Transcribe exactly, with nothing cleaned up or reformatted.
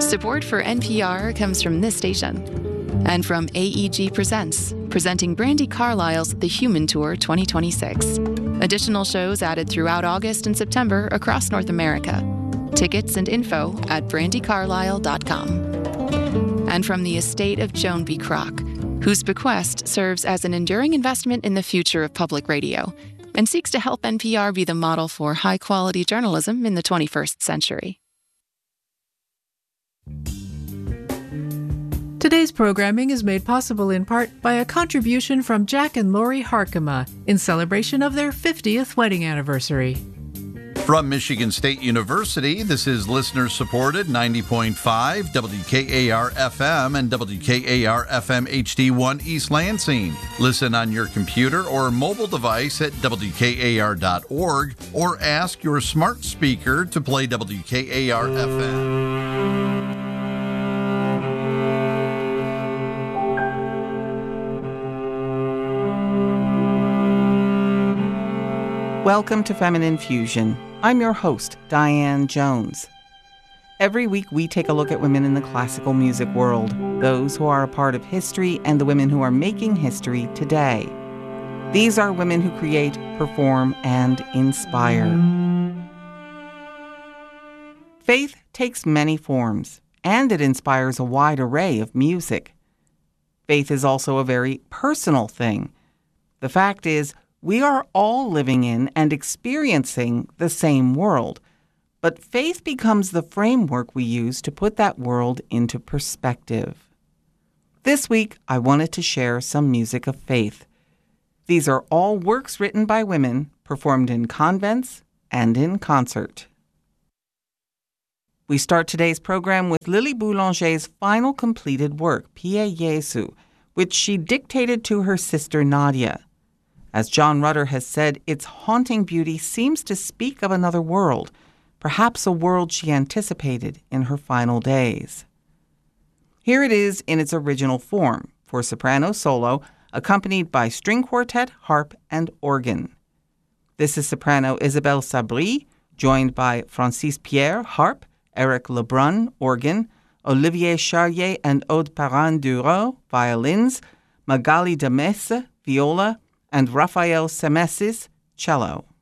Support for N P R comes from this station and from A E G Presents, presenting Brandi Carlile's The Human Tour twenty twenty-six. Additional shows added throughout August and September across North America. Tickets and info at brandy carlile dot com. And from the estate of Joan B. Kroc, whose bequest serves as an enduring investment in the future of public radio and seeks to help N P R be the model for high-quality journalism in the twenty-first century. Today's programming is made possible in part by a contribution from Jack and Lori Harkema in celebration of their fiftieth wedding anniversary. From Michigan State University, this is listener-supported ninety point five W K A R F M and W K A R F M H D one East Lansing. Listen on your computer or mobile device at W K A R dot org or ask your smart speaker to play W K A R F M. Welcome to Feminine Fusion. I'm your host, Diane Jones. Every week we take a look at women in the classical music world, those who are a part of history and the women who are making history today. These are women who create, perform, and inspire. Faith takes many forms, and it inspires a wide array of music. Faith is also a very personal thing. The fact is, we are all living in and experiencing the same world, but faith becomes the framework we use to put that world into perspective. This week, I wanted to share some music of faith. These are all works written by women, performed in convents and in concert. We start today's program with Lily Boulanger's final completed work, Pie Jesu, which she dictated to her sister Nadia. As John Rutter has said, its haunting beauty seems to speak of another world, perhaps a world she anticipated in her final days. Here it is in its original form, for soprano solo, accompanied by string quartet, harp, and organ. This is soprano Isabelle Sabri, joined by Francis Pierre, harp, Eric Lebrun, organ, Olivier Charrier and Aude Parent-Duro, violins, Magali de Messe, viola, and Raphael Semesis, cello.